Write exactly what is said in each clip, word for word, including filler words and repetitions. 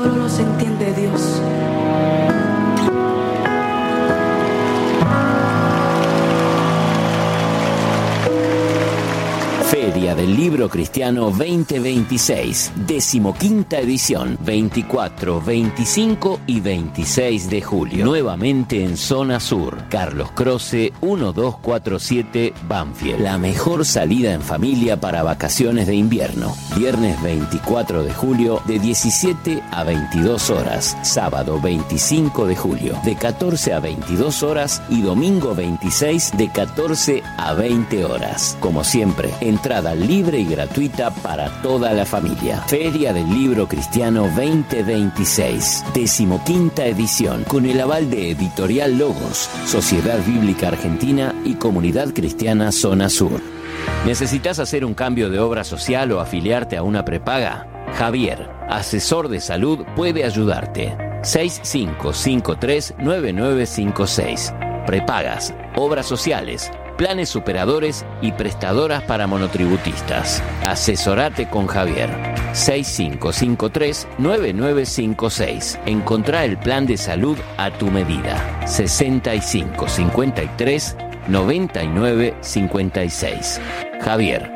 solo los entiende Dios. Feria del Libro Cristiano veinte veintiséis, decimoquinta edición, veinticuatro, veinticinco y veintiséis de julio. Nuevamente en Zona Sur, Carlos Croce, mil doscientos cuarenta y siete, Banfield. La mejor salida en familia para vacaciones de invierno. Viernes veinticuatro de julio, de diecisiete a veintidós horas. Sábado veinticinco de julio, de catorce a veintidós horas. Y domingo veintiséis, de catorce a veinte horas. Como siempre, entrada libre y gratuita para toda la familia. Feria del Libro Cristiano veinte veintiséis, decimoquinta edición, con el aval de Editorial Logos, Sociedad Bíblica Argentina y Comunidad Cristiana Zona Sur. ¿Necesitas hacer un cambio de obra social o afiliarte a una prepaga? Javier, asesor de salud, puede ayudarte. seis cinco cinco tres, nueve nueve cinco seis. Prepagas, obras sociales, planes superadores y prestadoras para monotributistas. Asesorate con Javier. seis cinco cinco tres, nueve nueve cinco seis. Encontrá el plan de salud a tu medida. sesenta y cinco cincuenta y tres, noventa y nueve cincuenta y seis. Javier.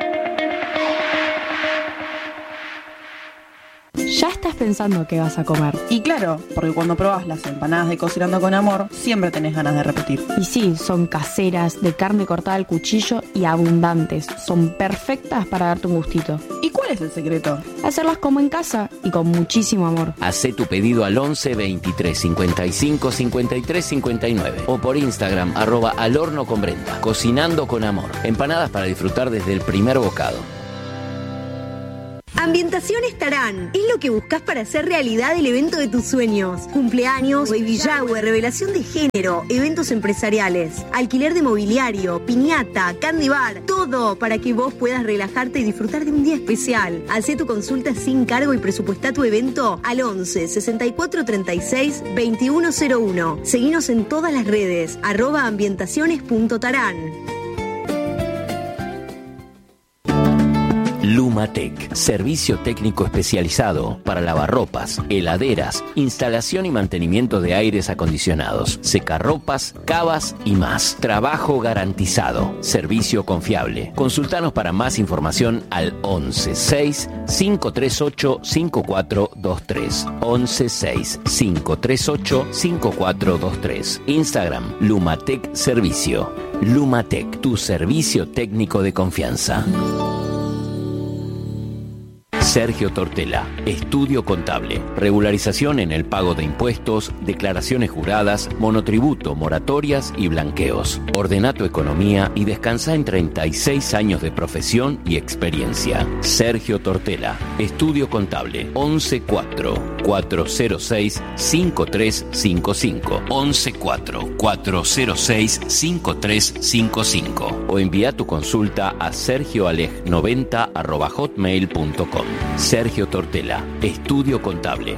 Ya estás pensando qué vas a comer. Y claro, porque cuando probás las empanadas de Cocinando con Amor, siempre tenés ganas de repetir. Y sí, son caseras, de carne cortada al cuchillo y abundantes. Son perfectas para darte un gustito. ¿Y cuál es el secreto? Hacerlas como en casa y con muchísimo amor. Hacé tu pedido al once, veintitrés, cincuenta y cinco, cincuenta y tres, cincuenta y nueve o por Instagram, arroba al horno con Brenda. Cocinando con Amor. Empanadas para disfrutar desde el primer bocado. Ambientaciones Tarán es lo que buscas para hacer realidad el evento de tus sueños. Cumpleaños, baby shower, revelación de género, eventos empresariales, alquiler de mobiliario, piñata, candy bar, todo para que vos puedas relajarte y disfrutar de un día especial. Hacé tu consulta sin cargo y presupuestá tu evento al once, sesenta y cuatro, treinta y seis, veintiuno cero uno. Seguinos en todas las redes, arroba ambientaciones punto tarán. Lumatec, servicio técnico especializado para lavarropas, heladeras, instalación y mantenimiento de aires acondicionados, secarropas, cavas y más. Trabajo garantizado, servicio confiable. Consultanos para más información al once, seis, cinco tres ocho, cinco cuatro dos tres. once, seis, cinco tres ocho, cinco cuatro dos tres. Instagram, Lumatec Servicio. Lumatec, tu servicio técnico de confianza. Sergio Tortela, Estudio Contable, regularización en el pago de impuestos, declaraciones juradas, monotributo, moratorias y blanqueos. Ordena tu economía y descansa en treinta y seis años de profesión y experiencia. Sergio Tortela, Estudio Contable, once cuatro, cuatro cero seis, cinco tres cinco cinco, once cuatro, cuatro cero seis, cinco tres cinco cinco o envía tu consulta a sergioaleg noventa arroba hotmail punto com. Sergio Tortela, Estudio Contable.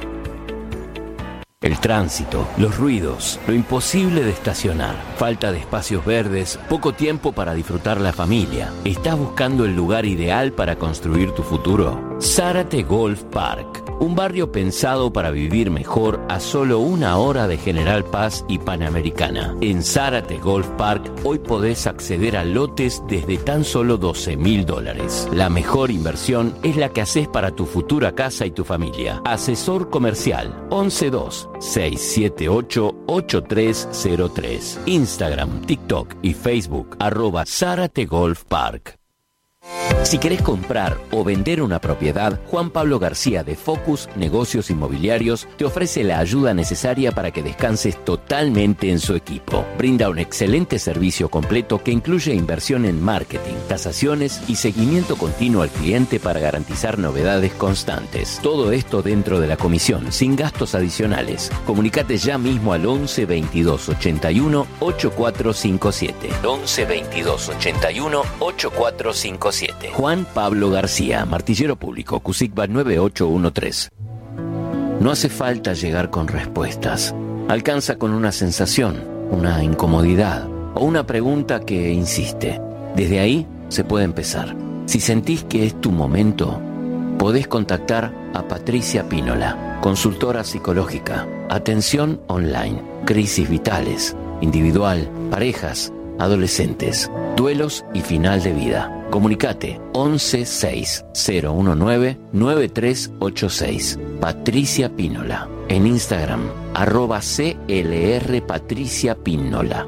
El tránsito, los ruidos, lo imposible de estacionar, falta de espacios verdes, poco tiempo para disfrutar la familia. ¿Estás buscando el lugar ideal para construir tu futuro? Zárate Golf Park, un barrio pensado para vivir mejor a solo una hora de General Paz y Panamericana. En Zárate Golf Park hoy podés acceder a lotes desde tan solo doce mil dólares. La mejor inversión es la que haces para tu futura casa y tu familia. Asesor comercial once dos, seis siete ocho, ocho tres cero tres. Instagram, TikTok y Facebook arroba Zárate Golf Park. Si querés comprar o vender una propiedad, Juan Pablo García de Focus Negocios Inmobiliarios te ofrece la ayuda necesaria para que descanses totalmente en su equipo. Brinda un excelente servicio completo que incluye inversión en marketing, tasaciones y seguimiento continuo al cliente para garantizar novedades constantes. Todo esto dentro de la comisión, sin gastos adicionales. Comunicate ya mismo al once, veintidós, ochenta y uno, ochenta y cuatro cincuenta y siete. once, veintidós, ochenta y uno, ochenta y cuatro cincuenta y siete. Juan Pablo García, Martillero Público, CUSICBA nueve ocho uno tres. No hace falta llegar con respuestas. Alcanza con una sensación, una incomodidad o una pregunta que insiste. Desde ahí se puede empezar. Si sentís que es tu momento, podés contactar a Patricia Pínola, consultora psicológica, atención online, crisis vitales, individual, parejas, adolescentes, duelos y final de vida. Comunicate once seis cero uno nueve nueve tres ocho seis. Patricia Pínola. En Instagram, arroba C L R Patricia Pínola.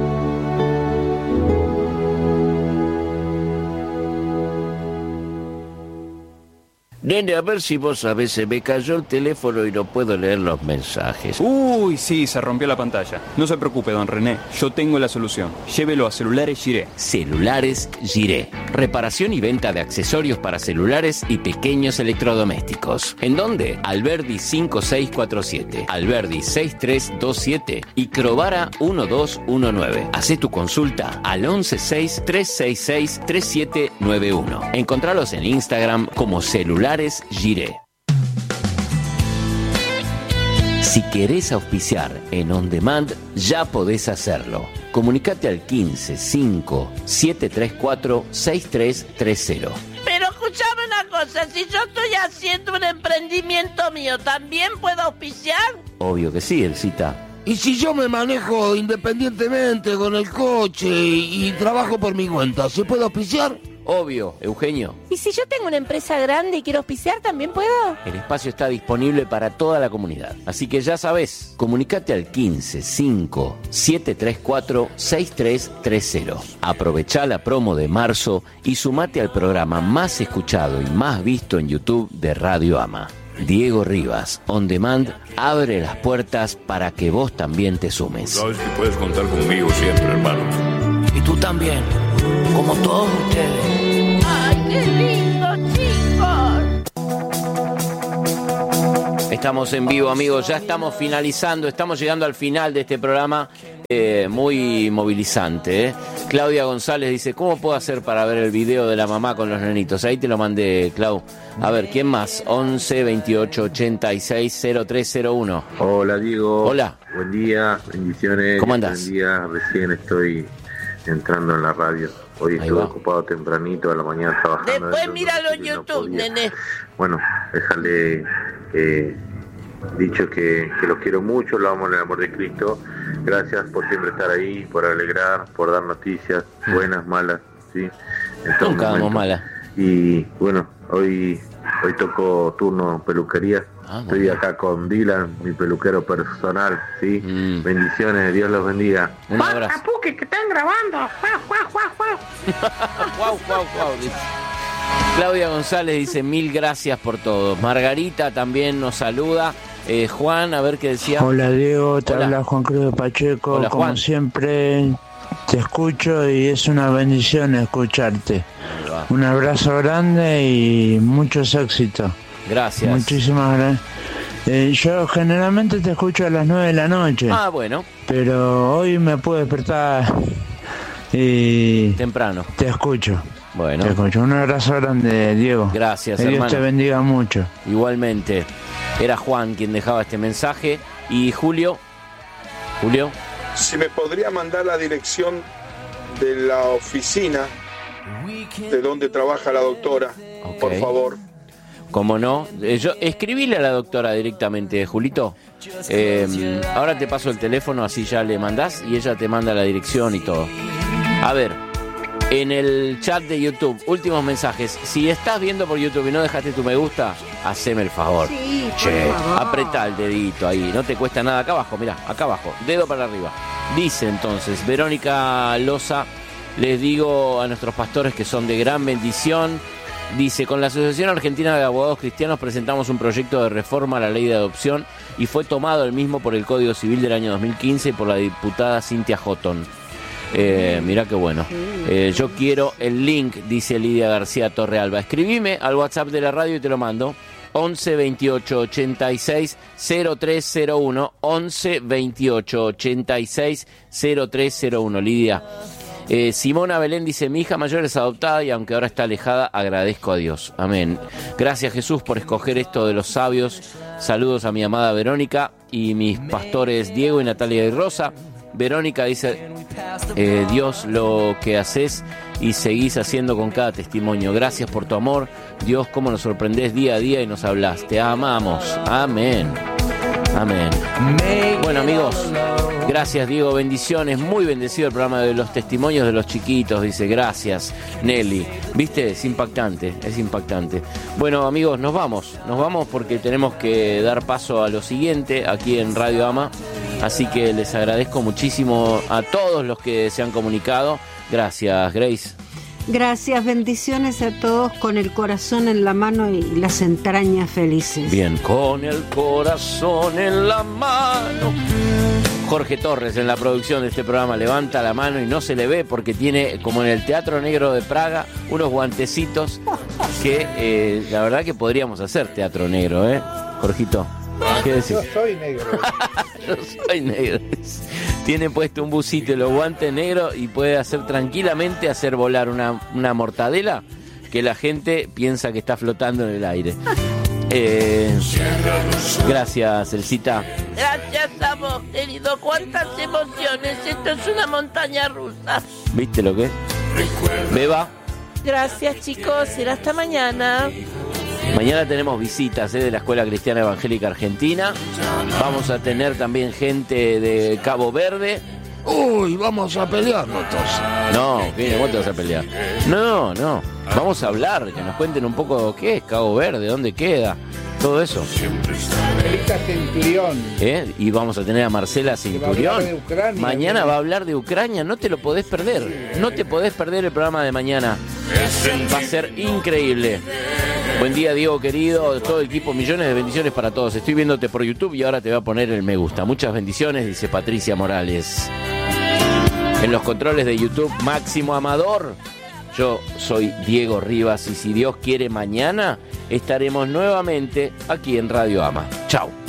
Nene, a ver si vos sabés, se me cayó el teléfono y no puedo leer los mensajes. Uy, sí, se rompió la pantalla. No se preocupe, don René, yo tengo la solución. Llévelo a Celulares Giré. Celulares Giré. Reparación y venta de accesorios para celulares y pequeños electrodomésticos. ¿En dónde? Alberdi cinco seis cuatro siete, Alberdi seis tres dos siete y Crovara uno dos uno nueve. Hacé tu consulta al once seis tres seis seis tres siete nueve uno. Encontralos en Instagram como Celulares Giré. Si querés auspiciar en On Demand, ya podés hacerlo. Comunicate al quince cinco siete tres cuatro seis tres tres cero. Pero escuchame una cosa, si yo estoy haciendo un emprendimiento mío, ¿también puedo auspiciar? Obvio que sí, Elcita. ¿Y si yo me manejo independientemente con el coche y, y trabajo por mi cuenta, se puede auspiciar? Obvio, Eugenio. ¿Y si yo tengo una empresa grande y quiero auspiciar, también puedo? El espacio está disponible para toda la comunidad. Así que ya sabés, comunicate al quince cinco siete tres cuatro seis tres tres cero. Aprovechá la promo de marzo y sumate al programa más escuchado y más visto en YouTube de Radio Ama. Diego Rivas, On Demand, abre las puertas para que vos también te sumes. Sabes que puedes contar conmigo siempre, hermano. Y tú también, como todos ustedes. ¡Ay, qué lindo, chicos! Estamos en vivo, amigos, ya estamos finalizando, estamos llegando al final de este programa eh, muy movilizante. ¿eh? Claudia González dice, ¿cómo puedo hacer para ver el video de la mamá con los nenitos? Ahí te lo mandé, Clau. A ver, ¿quién más? once veintiocho ochenta y seis cero tres cero uno. Hola, Diego. Hola. Buen día, bendiciones. ¿Cómo andás? Buen día, recién estoy entrando en la radio. Hoy Ahí estuve va. ocupado tempranito a la mañana trabajando. Después Entonces, míralo en no YouTube, podía. nene. Bueno, déjale eh, dicho que, que los quiero mucho, lo amo en el amor de Cristo. Gracias por siempre estar ahí, por alegrar, por dar noticias, buenas, malas, ¿sí? En todo Nunca damos momento. mala. Y bueno, hoy hoy toco turno peluquería. Ah, muy Estoy bien. acá con Dylan, mi peluquero personal, ¿sí? Mm. Bendiciones, Dios los bendiga. Un abrazo. Apuque, que están grabando. Guau, guau, guau, guau. Guau, guau, guau, dice. Claudia González dice, mil gracias por todo. Margarita también nos saluda. Eh, Juan, a ver qué decía. Hola Diego, te Hola. habla Juan Cruz de Pacheco. Hola, Como Juan. siempre te escucho y es una bendición escucharte. Ahí va. Un abrazo grande y muchos éxitos. Gracias. Muchísimas gracias. Eh, yo generalmente te escucho a las nueve de la noche, Ah, bueno, pero hoy me puedo despertar y temprano. te escucho. Bueno, Te escucho. Un abrazo grande, Diego. gracias, Que Dios hermano. te bendiga mucho. Igualmente. Era Juan quien dejaba este mensaje. Y Julio. Julio. Si me podría mandar la dirección de la oficina de donde trabaja la doctora, Ok. por favor. Como no, eh, yo escribile a la doctora directamente, Julito. Eh, ahora te paso el teléfono, así ya le mandás y ella te manda la dirección y todo. A ver, en el chat de YouTube, últimos mensajes. Si estás viendo por YouTube y no dejaste tu me gusta, haceme el favor. Sí, por Che, favor. apretá el dedito ahí, no te cuesta nada. Acá abajo, mirá, acá abajo, dedo para arriba. Dice entonces, Verónica Loza, les digo a nuestros pastores que son de gran bendición. Dice, con la Asociación Argentina de Abogados Cristianos presentamos un proyecto de reforma a la ley de adopción y fue tomado el mismo por el Código Civil del año dos mil quince por la diputada Cintia Houghton. Eh, mirá qué bueno. Eh, yo quiero el link, dice Lidia García Torrealba. Escribime al WhatsApp de la radio y te lo mando. once veintiocho ochenta y seis cero tres cero uno. once veintiocho ochenta y seis cero tres cero uno. Lidia. Eh, Simona Belén dice, mi hija mayor es adoptada y aunque ahora está alejada, agradezco a Dios. Amén. Gracias Jesús por escoger esto de los sabios. Saludos a mi amada Verónica y mis pastores Diego y Natalia y Rosa. Verónica dice, eh, Dios, lo que haces y seguís haciendo con cada testimonio. Gracias por tu amor. Dios, cómo nos sorprendés día a día y nos hablas. Te amamos. Amén. Amén. Bueno, amigos, gracias, Diego, bendiciones. Muy bendecido el programa de los testimonios de los chiquitos, dice. Gracias, Nelly. ¿Viste? Es impactante, es impactante. Bueno, amigos, nos vamos. Nos vamos porque tenemos que dar paso a lo siguiente aquí en Radio Ama. Así que les agradezco muchísimo a todos los que se han comunicado. Gracias, Grace. Gracias, bendiciones a todos con el corazón en la mano y las entrañas felices. Bien, con el corazón en la mano. Jorge Torres en la producción de este programa levanta la mano y no se le ve porque tiene, como en el Teatro Negro de Praga, unos guantecitos que eh, la verdad que podríamos hacer teatro negro, ¿eh? Jorgito, ¿qué decís? Yo soy negro. Yo soy negro. Tiene puesto un busito y los guantes negros y puede hacer tranquilamente hacer volar una, una mortadela que la gente piensa que está flotando en el aire. Eh, gracias, Elcita. Gracias a vos, querido. Cuántas emociones. Esto es una montaña rusa. ¿Viste lo que es? Beba. Gracias, chicos. Será hasta mañana. Mañana tenemos visitas eh, de la Escuela Cristiana Evangélica Argentina. Vamos a tener también gente de Cabo Verde. Uy, vamos a pelearnos todos. No, ¿qué? ¿Vos te vas a pelear? No, no. Vamos a hablar, que nos cuenten un poco qué es Cabo Verde, dónde queda, todo eso. Marcelita Centurión. ¿Eh? Y vamos a tener a Marcela Centurión. Mañana va a hablar de Ucrania, no te lo podés perder. No te podés perder el programa de mañana. Va a ser increíble. Buen día, Diego querido, todo el equipo, millones de bendiciones para todos. Estoy viéndote por YouTube y ahora te voy a poner el me gusta. Muchas bendiciones, dice Patricia Morales. En los controles de YouTube, Máximo Amador. Yo soy Diego Rivas y si Dios quiere mañana estaremos nuevamente aquí en Radio Ama. Chau.